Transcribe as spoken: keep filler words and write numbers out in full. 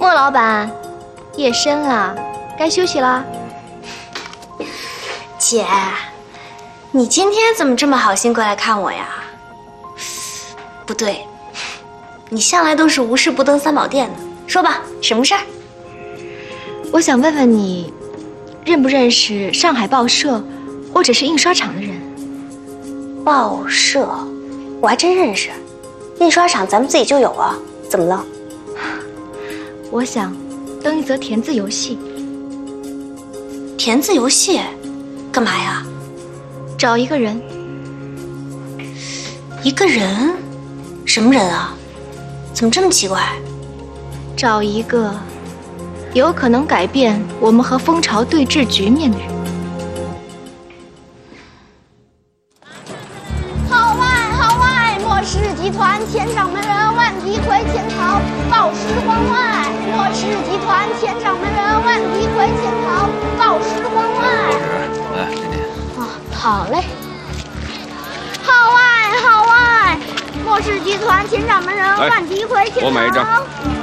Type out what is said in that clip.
莫老板，夜深了，该休息啦。 姐，你今天怎么这么好心过来看我呀？不对，你向来都是无事不登三宝殿的。说吧，什么事儿？ 我想问问你，认不认识上海报社或者是印刷厂的人？ 报社，我还真认识。印刷厂咱们自己就有啊，怎么了？ 我想登一则填字游戏。 填字游戏？干嘛呀？ 找一个人。 一个人？什么人啊？怎么这么奇怪？ 找一个有可能改变我们和蜂巢对峙局面的人。 号外号外！莫氏集团前掌门人万迪奎潜逃，告师关外！莫氏集团前掌门人万迪奎潜逃，告师关外！ 来，丽丽。 啊，好嘞。号外号外！莫氏集团前掌门人万迪奎潜逃。 我买一张。